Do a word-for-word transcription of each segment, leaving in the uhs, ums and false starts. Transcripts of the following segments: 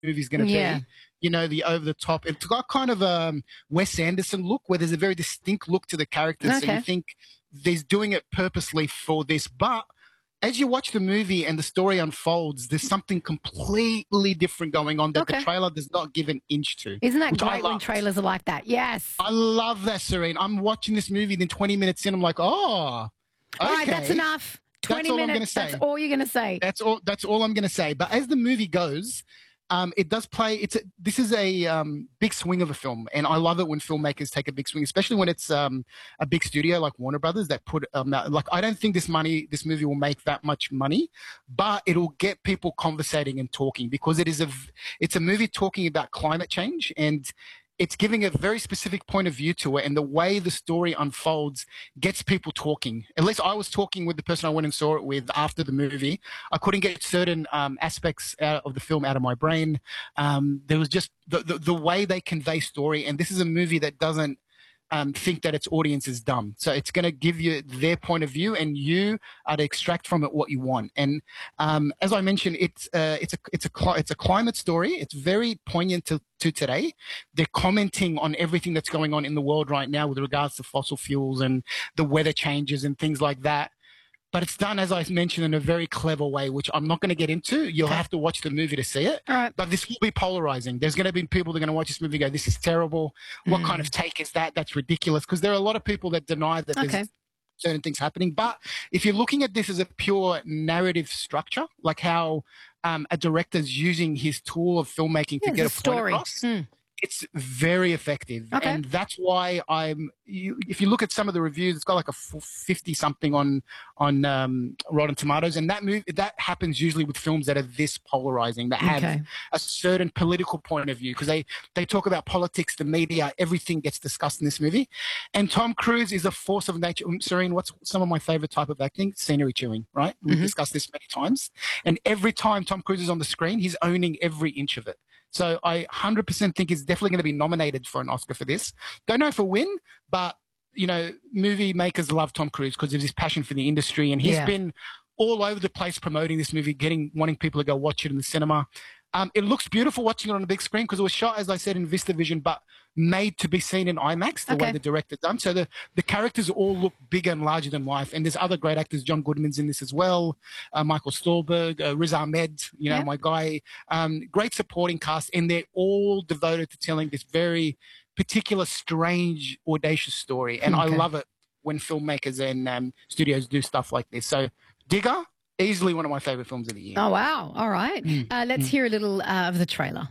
movie's going to Yeah. be. You know, the over the top. It's got kind of a um, Wes Anderson look where there's a very distinct look to the characters. So Okay. you think he's doing it purposely for this. But as you watch the movie and the story unfolds, there's something completely different going on that Okay. the trailer does not give an inch to. Isn't that which I great when loved. trailers are like that? Yes. I love that, Serene. I'm watching this movie, then twenty minutes in, I'm like, oh, okay. All right, that's enough. twenty That's all I'm gonna minutes, say. that's all you're going to say. That's all. That's all I'm going to say. But as the movie goes, um, it does play. It's a, this is a um, big swing of a film, and I love it when filmmakers take a big swing, especially when it's um, a big studio like Warner Brothers that put. Um, out- like I don't think this money, this movie will make that much money, but it'll get people conversating and talking because it is a. v- It's a movie talking about climate change and. It's giving a very specific point of view to it, and the way the story unfolds gets people talking. At least I was talking with the person I went and saw it with after the movie. I couldn't get certain um, aspects out of the film out of my brain. Um, there was just the, the the way they convey story, and this is a movie that doesn't um, think that its audience is dumb. So it's going to give you their point of view, and you are to extract from it what you want. And um, as I mentioned, it's uh, it's a it's a cli- it's a climate story. It's very poignant to to today. They're commenting on everything that's going on in the world right now with regards to fossil fuels and the weather changes and things like that. But it's done, as I mentioned, in a very clever way, which I'm not going to get into. You'll have to watch the movie to see it. All right. But this will be polarizing. There's going to be people that are going to watch this movie and go, this is terrible. What Mm. kind of take is that? That's ridiculous. Because there are a lot of people that deny that Okay. there's certain things happening. But if you're looking at this as a pure narrative structure, like how um, a director's using his tool of filmmaking Yeah, to get a it's a story. point across, Mm. it's very effective. Okay. And that's why I'm, you, if you look at some of the reviews, it's got like a fifty something on, on um, Rotten Tomatoes. And that move, that happens usually with films that are this polarizing, that have Okay. a certain political point of view. Cause they, they talk about politics, the media, everything gets discussed in this movie. And Tom Cruise is a force of nature. Um, Serene, what's some of my favorite type of acting? Scenery chewing, right? We've Mhm. discussed this many times. And every time Tom Cruise is on the screen, he's owning every inch of it. So I one hundred percent think he's definitely going to be nominated for an Oscar for this. Don't know if he'll win, but, you know, movie makers love Tom Cruise because of his passion for the industry. And he's Yeah. been all over the place promoting this movie, getting wanting people to go watch it in the cinema. Um, it looks beautiful watching it on a big screen because it was shot, as I said, in VistaVision, but made to be seen in IMAX the Okay. way the director done. So the, the characters all look bigger and larger than life. And there's other great actors. John Goodman's in this as well. Uh, Michael Stolberg, uh, Riz Ahmed, you know, Yeah. my guy. Um, great supporting cast. And they're all devoted to telling this very particular, strange, audacious story. And I Okay. love it when filmmakers and um, studios do stuff like this. So Digger, easily one of my favorite films of the year. Oh, wow. All right. Mm. Uh, let's hear a little uh, of the trailer.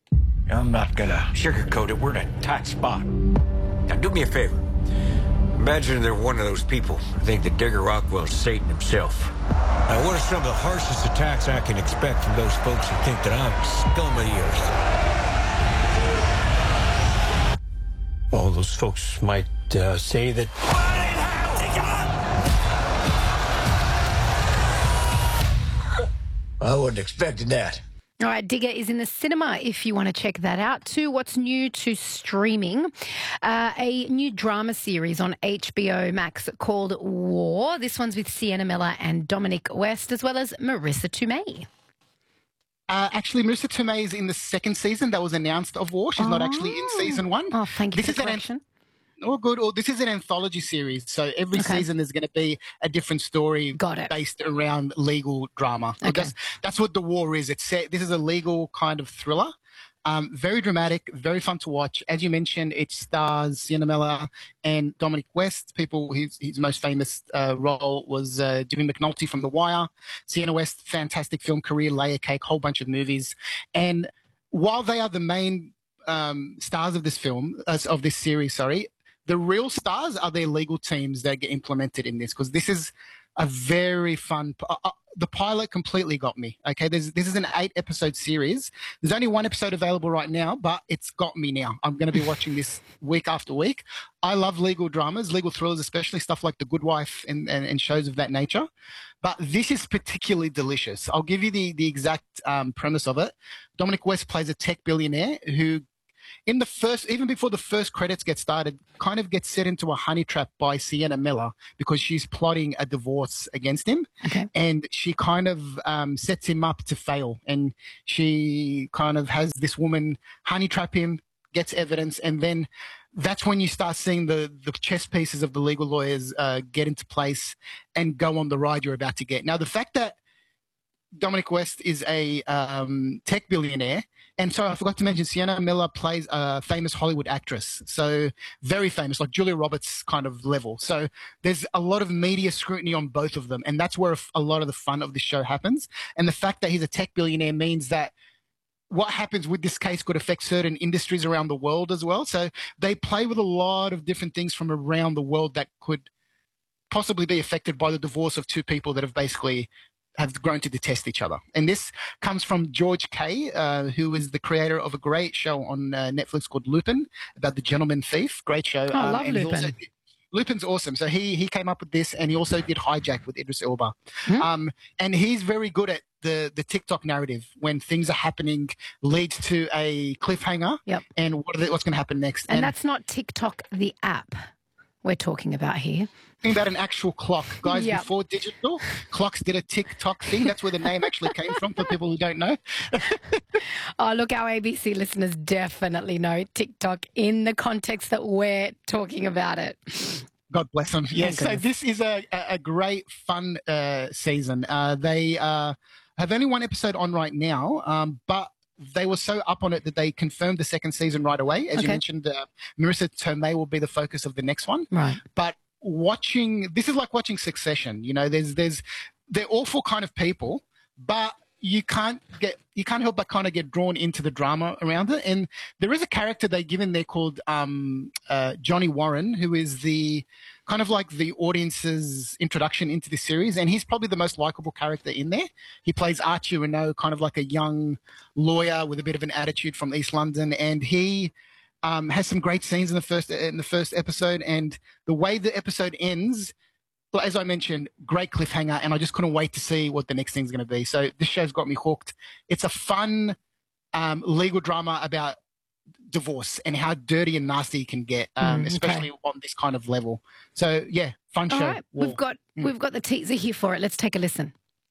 I'm not gonna sugarcoat it. We're in a tight spot. Now, do me a favor. Imagine they're one of those people who think that Digger Rockwell's Satan himself. Now, what are some of the harshest attacks I can expect from those folks who think that I'm scum of the earth? All those folks might uh, say that I wasn't expecting that. All right, Digger is in the cinema if you want to check that out. To what's new to streaming, uh, a new drama series on H B O Max called War. This one's with Sienna Miller and Dominic West, as well as Marissa Tomei. Uh, actually, Marissa Tomei is in the second season that was announced of War. She's not actually in season one. Oh, thank you This for is an correction. Oh, good. Oh, this is an anthology series. So every Okay. season is going to be a different story Got it. based around legal drama. So Okay. That's, that's what The War is. It's set, this is a legal kind of thriller. Um, very dramatic, very fun to watch. As you mentioned, it stars Sienna Miller and Dominic West. People, his, his most famous uh, role was uh, Jimmy McNulty from The Wire. Sienna West, fantastic film career, Layer Cake, whole bunch of movies. And while they are the main um, stars of this film, uh, of this series, sorry, the real stars are their legal teams that get implemented in this, because this is a very fun. Uh, uh, the pilot completely got me. Okay, There's, this is an eight episode series. There's only one episode available right now, but it's got me now. I'm going to be watching this week after week. I love legal dramas, legal thrillers, especially stuff like The Good Wife and, and, and shows of that nature. But this is particularly delicious. I'll give you the, the exact um, premise of it. Dominic West plays a tech billionaire who in the first, even before the first credits get started, kind of gets set into a honey trap by Sienna Miller because she's plotting a divorce against him. Okay. And she kind of um, sets him up to fail. And she kind of has this woman honey trap him, gets evidence, and then that's when you start seeing the, the chess pieces of the legal lawyers uh, get into place and go on the ride you're about to get. Now, the fact that Dominic West is a um, tech billionaire, and so I forgot to mention Sienna Miller plays a famous Hollywood actress, so very famous, like Julia Roberts kind of level. So there's a lot of media scrutiny on both of them, and that's where a lot of the fun of the show happens. And the fact that he's a tech billionaire means that what happens with this case could affect certain industries around the world as well. So they play with a lot of different things from around the world that could possibly be affected by the divorce of two people that have basically have grown to detest each other. And this comes from George Kay, uh, who is the creator of a great show on uh, Netflix called Lupin, about the gentleman thief. Great show. Oh, I um, love and he Lupin. also did- Lupin's awesome. So he he came up with this, and he also did Hijack with Idris Elba. Hmm. Um, and he's very good at the the TikTok narrative when things are happening leads to a cliffhanger. Yep. And what are the, what's going to happen next? And that's not TikTok, the app we're talking about here. Talking about an actual clock, guys. Yep. Before digital, clocks did a TikTok thing. That's where the name actually came from. For people who don't know. Oh, look, our A B C listeners definitely know TikTok in the context that we're talking about it. God bless them. Yes. So goodness. this is a a a great fun uh, season. Uh, they uh, have only one episode on right now, um, but they were so up on it that they confirmed the second season right away. As you Okay. mentioned, uh, Marissa Tomei will be the focus of the next one. Right. But watching this is like watching Succession. You know, there's there's they're awful kind of people, but you can't get you can't help but kind of get drawn into the drama around it. And there is a character they give in there called um, uh, Johnny Warren, who is the kind of like the audience's introduction into the series, and he's probably the most likable character in there. He plays Archie Renault, kind of like a young lawyer with a bit of an attitude from East London, and he um, has some great scenes in the first in the first episode. And the way the episode ends, well, as I mentioned, great cliffhanger, and I just couldn't wait to see what the next thing's going to be. So this show's got me hooked. It's a fun um, legal drama about divorce and how dirty and nasty it can get, um, Mm, okay. especially on this kind of level. So yeah, fun All show. right, War. we've got Mm. we've got the teaser here for it. Let's take a listen.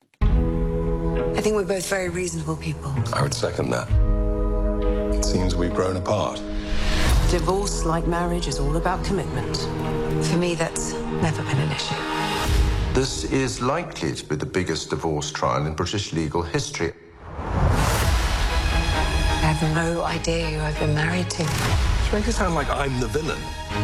I think we're both very reasonable people. I would second that. It seems we've grown apart. Divorce, like marriage, is all about commitment. For me, that's never been an issue. This is likely to be the biggest divorce trial in British legal history. I have no idea who I've been married to. You make it sound like I'm the villain.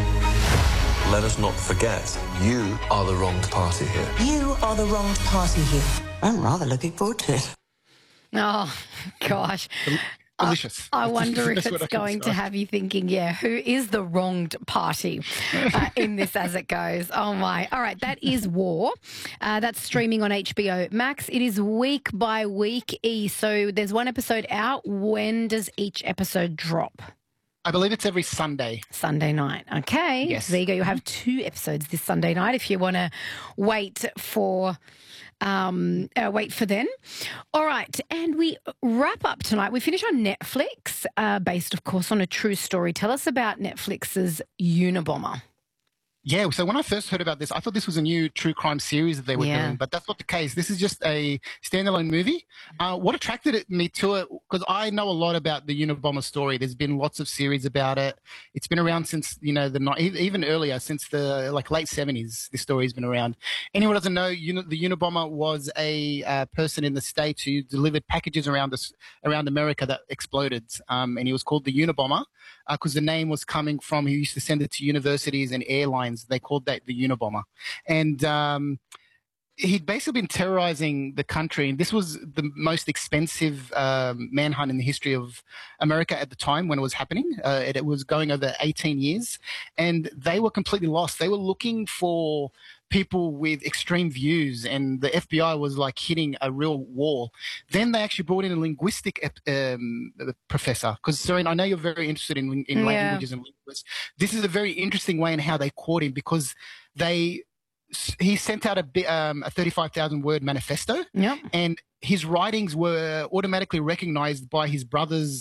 Let us not forget, you are the wronged party here. You are the wronged party here. I'm rather looking forward to it. Oh gosh. Delicious. I That's wonder the if best word it's I can going to describe. have you thinking, yeah, who is the wronged party uh, in this as it goes? Oh, my. All right, that is War. Uh, that's streaming on H B O Max. It is week by week, E. So there's one episode out. When does each episode drop? I believe it's every Sunday. Sunday night. Okay. Yes. So there you go. You'll have two episodes this Sunday night if you want to wait for um, uh, wait for then. All right. And we wrap up tonight. We finish on Netflix, uh, based, of course, on a true story. Tell us about Netflix's Unabomber. Yeah, so when I first heard about this, I thought this was a new true crime series that they were Yeah. doing, but that's not the case. This is just a standalone movie. Uh, what attracted it, me to it, because I know a lot about the Unabomber story. There's been lots of series about it. It's been around since, you know, the ni- even earlier, since the like late seventies, this story's been around. Anyone who doesn't know, Uni- the Unabomber was a uh, person in the States who delivered packages around us, around America that exploded, um, and he was called the Unabomber because the name was coming from, he used to send it to universities and airlines. They called that the Unabomber. And um, he'd basically been terrorizing the country. And this was the most expensive um, manhunt in the history of America at the time when it was happening. Uh, it, it was going over eighteen years. And they were completely lost. They were looking for people with extreme views, and the F B I was like hitting a real wall. Then they actually brought in a linguistic ep- um, professor, because Serene, I know you're very interested in, in Yeah. languages and linguists. This is a very interesting way in how they caught him, because they he sent out a, bi- um, a thirty-five thousand word manifesto, Yep. and his writings were automatically recognized by his brother's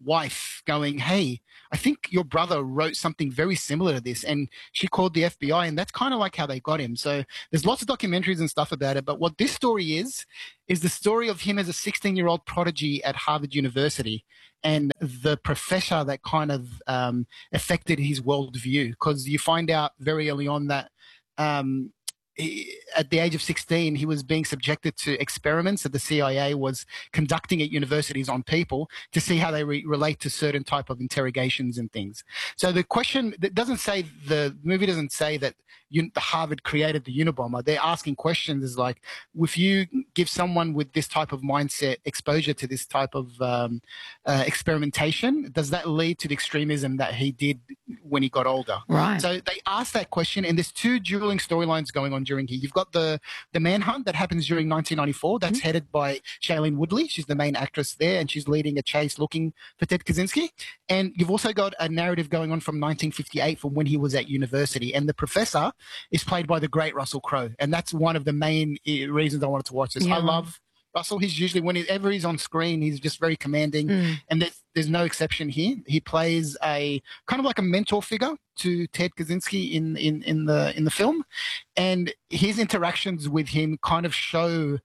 wife going, hey, I think your brother wrote something very similar to this, and she called the F B I, and that's kind of like how they got him. So there's lots of documentaries and stuff about it, but what this story is, is the story of him as a sixteen-year-old prodigy at Harvard University and the professor that kind of um, affected his worldview, because you find out very early on that um, he, at the age of sixteen, he was being subjected to experiments that the C I A was conducting at universities on people to see how they re- relate to certain type of interrogations and things. So the question that doesn't say, the movie doesn't say that un- Harvard created the Unabomber. They're asking questions is like, if you give someone with this type of mindset exposure to this type of um, uh, experimentation, does that lead to the extremism that he did when he got older? Right. So they asked that question, and there's two dueling storylines going on during here. You've got the the manhunt that happens during nineteen ninety-four. That's mm-hmm. headed by Shailene Woodley. She's the main actress there, and she's leading a chase looking for Ted Kaczynski. And you've also got a narrative going on from nineteen fifty-eight, from when he was at university. And the professor is played by the great Russell Crowe, and that's one of the main reasons I wanted to watch this. Yeah. I love Russell. He's usually, whenever he's on screen, he's just very commanding, mm. and there's, there's no exception here. He plays a kind of like a mentor figure to Ted Kaczynski in, in, in the in the film, and his interactions with him kind of show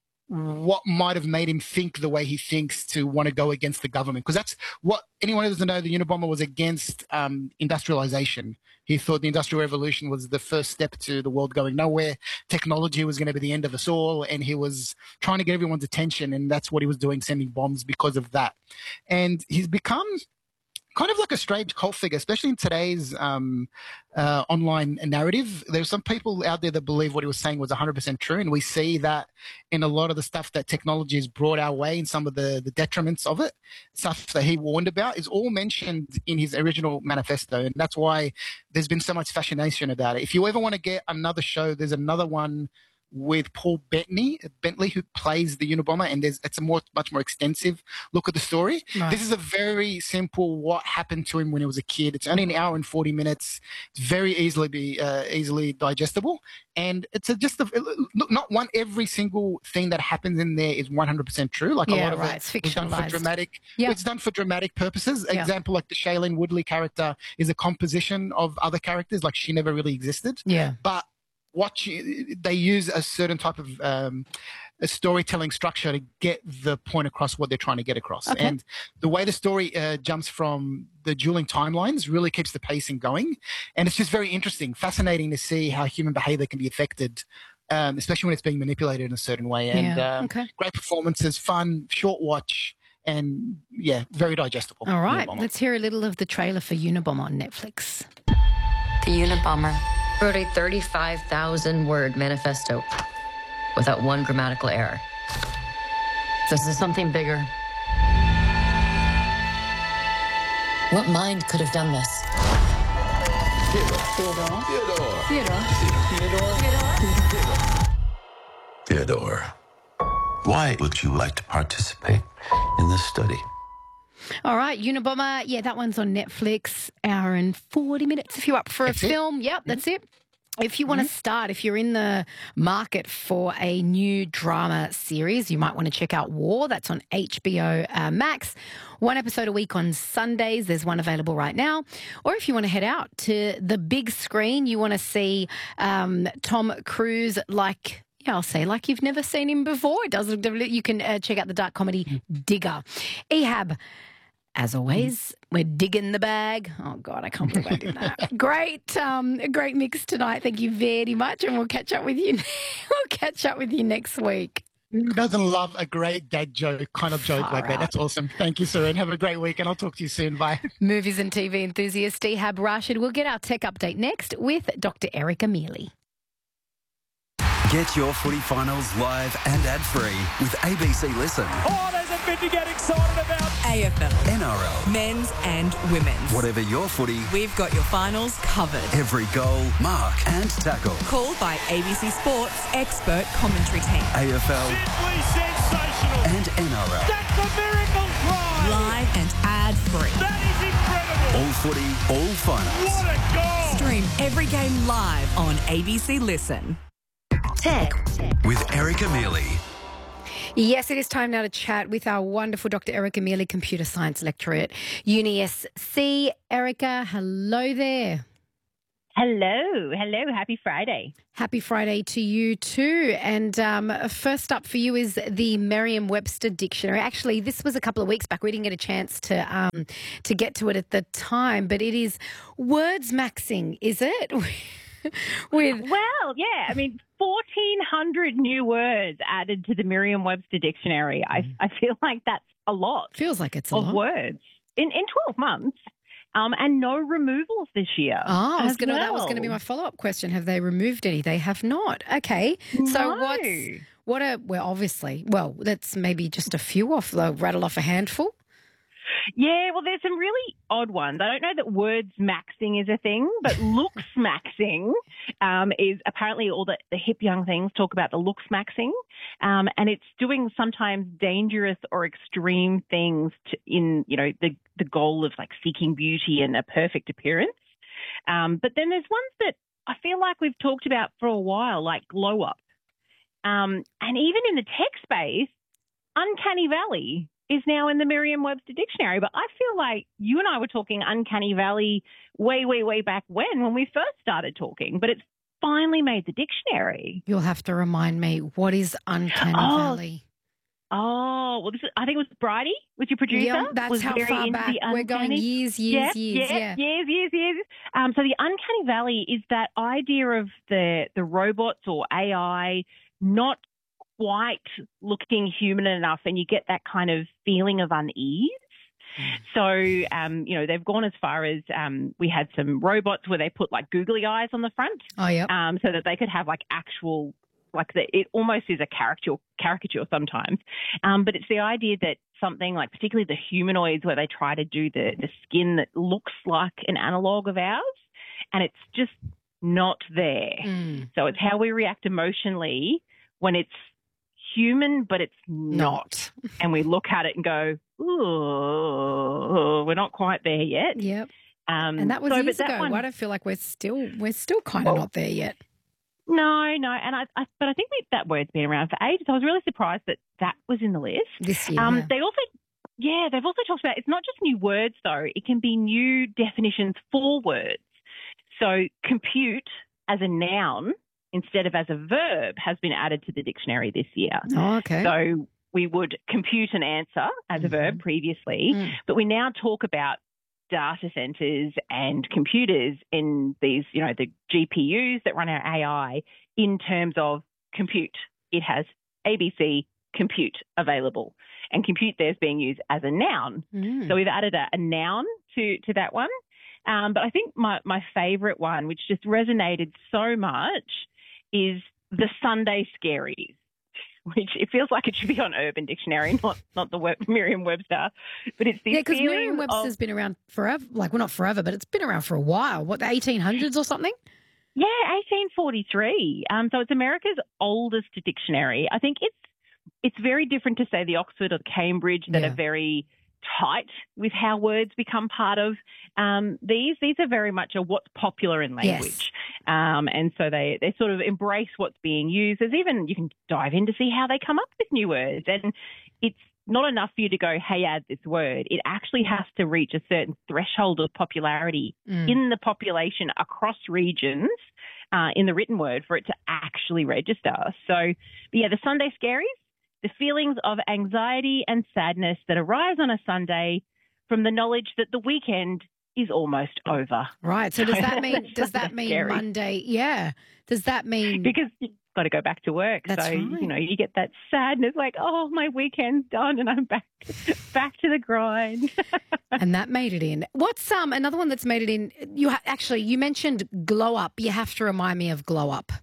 what might have made him think the way he thinks to want to go against the government. Because that's what anyone who doesn't know, the Unabomber was against um, industrialization. He thought the Industrial Revolution was the first step to the world going nowhere. Technology was going to be the end of us all, and he was trying to get everyone's attention, and that's what he was doing, sending bombs because of that. And he's become kind of like a strange cult figure, especially in today's um, uh, online narrative. There's some people out there that believe what he was saying was one hundred percent true, and we see that in a lot of the stuff that technology has brought our way, and some of the, the detriments of it. Stuff that he warned about is all mentioned in his original manifesto, and that's why there's been so much fascination about it. If you ever want to get another show, there's another one with Paul Bettany, Bentley, who plays the Unabomber, and there's it's a more, much more extensive look at the story. Right. This is a very simple what happened to him when he was a kid. It's only an hour and forty minutes. It's very easily be uh, easily digestible, and it's a, just a, look. Not one every single thing that happens in there is one hundred percent true. Like yeah, a lot of right. it It's is done for dramatic. Yep. It's done for dramatic purposes. Yep. Example, like the Shailene Woodley character is a composition of other characters. Like she never really existed. Yeah, but watching, they use a certain type of um, a storytelling structure to get the point across what they're trying to get across. Okay. And the way the story uh, jumps from the dueling timelines really keeps the pacing going. And it's just very interesting, fascinating to see how human behavior can be affected, um, especially when it's being manipulated in a certain way. And yeah. um, okay. great performances, fun, short watch, and yeah, very digestible. All right, Unabomber. Let's hear a little of the trailer for Unabomber on Netflix. The Unabomber wrote a thirty-five thousand word manifesto without one grammatical error. This is something bigger. What mind could have done this? Theodore. Theodore. Theodore. Theodore. Theodore. Theodore. Why would you like to participate in this study? All right, Unabomber. Yeah, that one's on Netflix. Hour and forty minutes if you're up for that's a it. film. Yep, that's it. If you want to mm-hmm. start, if you're in the market for a new drama series, you might want to check out War. That's on H B O uh, Max. One episode a week on Sundays. There's one available right now. Or if you want to head out to the big screen, you want to see um, Tom Cruise like... Yeah, I'll say like you've never seen him before. It does look different. You can uh, check out the dark comedy Digger. Ehab, as always, we're digging the bag. Oh, God, I can't believe I did that. Great, um, great mix tonight. Thank you very much, and we'll catch up with you. We'll catch up with you next week. Who doesn't love a great dad joke kind of joke Far like that? out. That's awesome. Thank you, Serene. Have a great week, and I'll talk to you soon. Bye. Movies and T V enthusiast Ehab Rashid. We'll get our tech update next with Doctor Erica Mealy. Get your footy finals live and ad-free with A B C Listen. Oh, there's a bit to get excited about. A F L. N R L. Men's and women's. Whatever your footy, we've got your finals covered. Every goal, mark and tackle. Called by A B C Sports expert commentary team. A F L. Simply sensational. And N R L. That's a miracle try. Live and ad-free. That is incredible. All footy, all finals. What a goal. Stream every game live on A B C Listen. Tech with Erica Mealy. Yes, it is time now to chat with our wonderful Doctor Erica Mealy, Computer Science Lecturer at Uni S C. Erica, hello there. Hello, hello. Happy Friday. Happy Friday to you too. And um, first up for you is the Merriam-Webster Dictionary. Actually, this was a couple of weeks back. We didn't get a chance to um, to get to it at the time, but it is words maxing, is it? With Well, yeah. I mean, fourteen hundred new words added to the Merriam-Webster Dictionary. I, I feel like that's a lot. Feels like it's a of lot. words in, in twelve months. Um, and no removals this year. Oh, I was gonna, well. that was going to be my follow-up question. Have they removed any? They have not. Okay. So No. what's, what are, well, obviously, well, that's maybe just a few off, though, rattle off a handful. Yeah, well, there's some really odd ones. I don't know that words maxing is a thing, but looks maxing um, is apparently all the, the hip young things talk about the looks maxing, um, and it's doing sometimes dangerous or extreme things to, in, you know, the, the goal of like seeking beauty and a perfect appearance. Um, but then there's ones that I feel like we've talked about for a while, like glow up. Um, and even in the tech space, uncanny valley is now in the Merriam-Webster Dictionary. But I feel like you and I were talking uncanny valley way, way, way back when, when we first started talking. But it's finally made the dictionary. You'll have to remind me, what is uncanny Oh, valley? Oh, well, this is, I think it was Bridie, was your producer. Yeah, that's was how very far into back. the We're going uncanny. years, years, Yep, years, yep, yeah. Years, years, years. Um, so the uncanny valley is that idea of the, the robots or A I not quite looking human enough, and you get that kind of feeling of unease. So, um, you know, they've gone as far as um, we had some robots where they put like googly eyes on the front, Oh, yeah. um, so that they could have like actual, like the, it almost is a caricature, caricature sometimes. Um, but it's the idea that something like, particularly the humanoids, where they try to do the the skin that looks like an analog of ours, and it's just not there. Mm. So it's how we react emotionally when it's human, but it's not. And we look at it and go, ooh, we're not quite there yet. Yep. Um, And that was so, years but that ago. one- Why do I feel like we're still we're still kind of Well, not there yet? No, no. And I, I but I think we, that word's been around for ages. I was really surprised that that was in the list. This year, Um, yeah. They also, yeah, they've also talked about it's not just new words though. It can be new definitions for words. So compute as a noun instead of as a verb has been added to the dictionary this year. Oh, okay. So we would compute an answer as a verb previously, Mm. but we now talk about data centers and computers in these, you know, the G P Us that run our A I in terms of compute. It has A B C compute available, and compute there's being used as a noun. Mm. So we've added a, a noun to, to that one. Um, but I think my, my favourite one, which just resonated so much, is the Sunday Scaries, which it feels like it should be on Urban Dictionary, not not the web, Merriam-Webster. But it's the Yeah, because feeling Merriam-Webster's of, been around forever. Like, well, not forever, but it's been around for a while. What, the eighteen hundreds or something? yeah, eighteen forty-three. Um, so it's America's oldest dictionary. I think it's it's very different to, say, the Oxford or the Cambridge that Yeah. are very tight with how words become part of um, these. These are very much a what's popular in language. Um, and so they, they sort of embrace what's being used. There's even, you can dive in to see how they come up with new words. And it's not enough for you to go, hey, add this word. It actually has to reach a certain threshold of popularity Mm. in the population across regions uh, in the written word for it to actually register. So, but yeah, the Sunday Scaries, the feelings of anxiety and sadness that arise on a Sunday from the knowledge that the weekend is almost over. Right. So does that mean That's does that Sunday mean Scary. Monday? Yeah. Does that mean Because you've got to go back to work. That's so, right. you know, you get that sadness like, oh, my weekend's done and I'm back back to the grind. and that made it in? What's um another one that's made it in? You ha- actually you mentioned glow up. You have to remind me of glow up.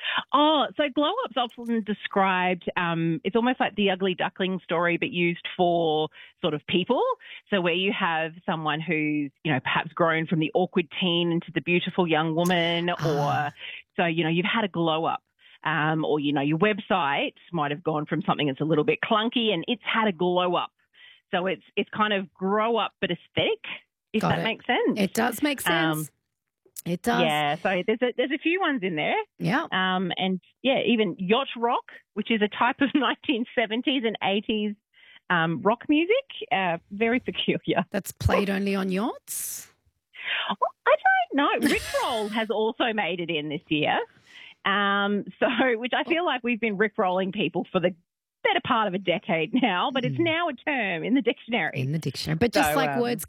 Oh, so glow up's often described, um, it's almost like the ugly duckling story, but used for sort of people. So where you have someone who's, you know, perhaps grown from the awkward teen into the beautiful young woman, or so, you know, you've had a glow up. Um, or, you know, your website might have gone from something that's a little bit clunky and it's had a glow up. So it's it's kind of grow up but aesthetic, if Got that it. makes sense. It does make sense. Um, It does. Yeah, so there's a, there's a few ones in there. Yeah. Um, and, yeah, even yacht rock, which is a type of nineteen seventies and eighties um, rock music. Uh, very peculiar. That's played only on yachts? I don't know. Rickroll has also made it in this year. Um, so, which I feel like we've been rickrolling people for the better part of a decade now, but it's now a term in the dictionary. In the dictionary. But just So, like um, words